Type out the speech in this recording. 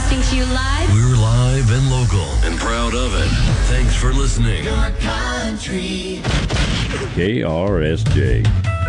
broadcasting to you live. We're live and local and proud of it. Thanks for listening. KRSJ.